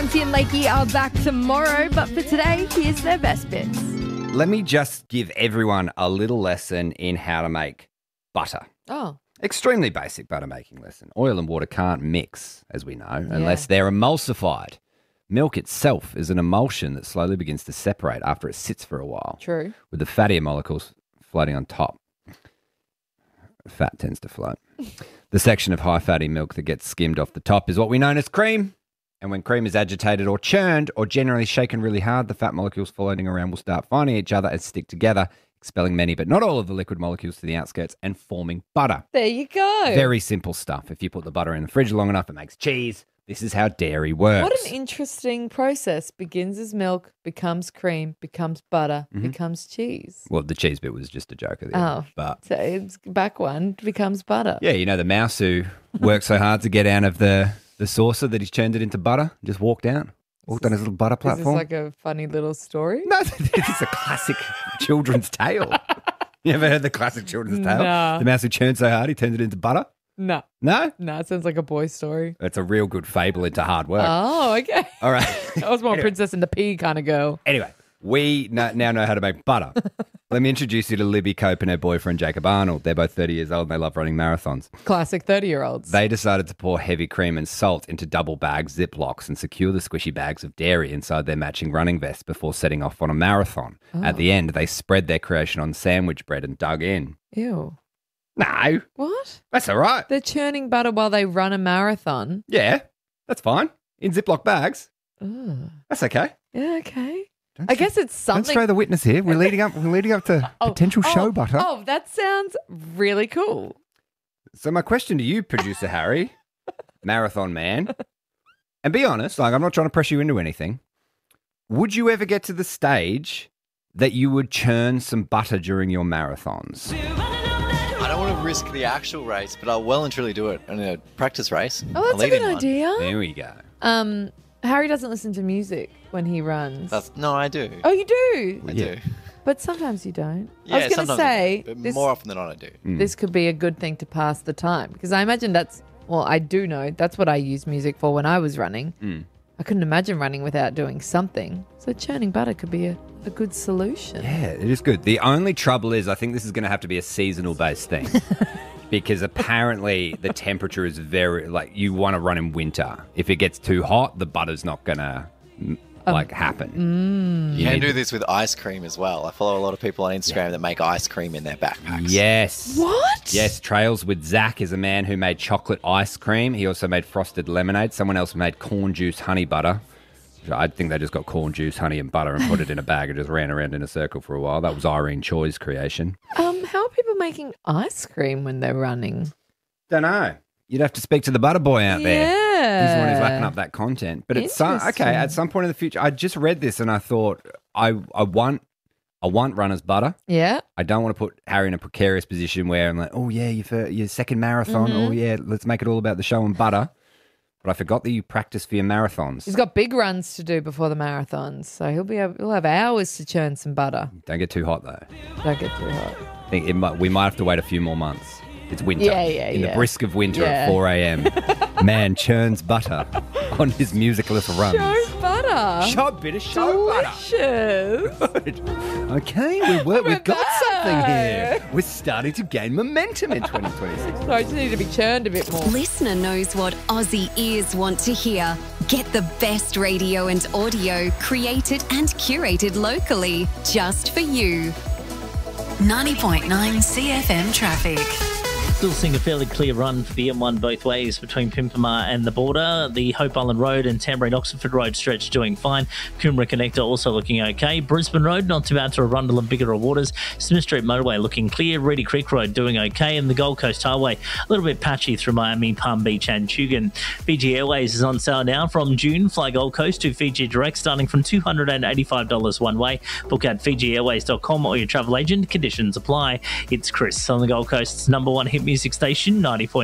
Monty and Lakey are back tomorrow, but for today, here's their best bits. Let me just give everyone a little lesson in how to make butter. Oh. Extremely basic butter making lesson. Oil and water can't mix, as we know, unless they're emulsified. Milk itself is an emulsion that slowly begins to separate after it sits for a while. True. With the fattier molecules floating on top. Fat tends to float. The section of high fatty milk that gets skimmed off the top is what we know as cream. And when cream is agitated or churned or generally shaken really hard, the fat molecules floating around will start finding each other and stick together, expelling many but not all of the liquid molecules to the outskirts and forming butter. There you go. Very simple stuff. If you put the butter in the fridge long enough, it makes cheese. This is how dairy works. What an interesting process. Begins as milk, becomes cream, becomes butter, becomes cheese. Well, the cheese bit was just a joke at the end. But So it's back one, becomes butter. yeah, you know, the mouse who worked so hard to get out of the saucer that he's turned it into butter, just walked out. Walked on his little butter platform. Is this like a funny little story? No, it's a classic children's tale. You ever heard the classic children's tale? No. The mouse who churned so hard he turned it into butter? No. No? No, it sounds like a boy story. It's a real good fable into hard work. Oh, okay. All right. I was more Princess and the Pea kind of girl. Anyway, we now know how to make butter. Let me introduce you to Libby Cope and her boyfriend Jacob Arnold. They're both 30 years old and they love running marathons. Classic 30-year-olds. They decided to pour heavy cream and salt into double bag Ziplocs and secure the squishy bags of dairy inside their matching running vests before setting off on a marathon. At the end, they spread their creation on sandwich bread and dug in. Ew. No, What? that's all right. They're churning butter while they run a marathon. Yeah, that's fine. In Ziploc bags. Ugh. That's okay. Yeah, okay. Don't I guess it's something. Don't throw the witness here. We're leading up to potential show butter. Oh, that sounds really cool. So my question to you, producer Harry, marathon man, and be honest, like I'm not trying to pressure you into anything. Would you ever get to the stage that you would churn some butter during your marathons? I don't want to risk the actual race, but I'll well and truly do it in a practice race. Oh, that's a lead good in one. idea. There we go. Harry doesn't listen to music when he runs. No, I do. Oh, you do? I Yeah. do. But sometimes you don't. Yeah, I was going to sometimes I say, do, but this, more often than not, I do. this could be a good thing to pass the time. Because I imagine I do know that's what I used music for when I was running. I couldn't imagine running without doing something. So churning butter could be a good solution. Yeah, it is good. The only trouble is I think this is going to have to be a seasonal based thing. Because apparently the temperature is you want to run in winter. If it gets too hot, the butter's not going to happen. You can do this with ice cream as well. I follow a lot of people on Instagram that make ice cream in their backpacks. Yes. What? Yes, Trails with Zach is a man who made chocolate ice cream. He also made frosted lemonade. Someone else made corn juice honey butter. I think they just got corn juice, honey and butter and put it in a bag and just ran around in a circle for a while. That was Irene Choi's creation. How are people making ice cream when they're running? Don't know. You'd have to speak to the butter boy out there. Yeah. He's the one who's lapping up that content. But it's at some point in the future, I just read this and I thought I want runner's butter. Yeah. I don't want to put Harry in a precarious position where I'm like, oh yeah, your second marathon. Oh yeah, let's make it all about the show and butter. But I forgot that you practice for your marathons. He's got big runs to do before the marathons, so he'll have hours to churn some butter. Don't get too hot though. Don't get too hot. I think we might have to wait a few more months. It's winter. In the brisk of winter at 4 a.m. Man churns butter on his musicless runs. Show butter. Bit of show Delicious. butter. Good. Okay, we've got something here. We're starting to gain momentum in 2026. So I just need to be churned a bit more. Listener knows what Aussie ears want to hear. Get the best radio and audio created and curated locally just for you. 90.9 CFM traffic. Still seeing a fairly clear run for the M1 both ways between Pimpama and the border. The Hope Island Road and Tamworth Oxford Road stretch doing fine. Coomera Connector also looking okay. Brisbane Road not too bad to Arundel and Bigger Waters. Smith Street Motorway looking clear. Reedy Creek Road doing okay. And the Gold Coast Highway a little bit patchy through Miami, Palm Beach and Tugun. Fiji Airways is on sale now from June. Fly Gold Coast to Fiji Direct starting from $285 one way. Book at FijiAirways.com or your travel agent. Conditions apply. It's Chris on the Gold Coast's #1 hit music station, 90.9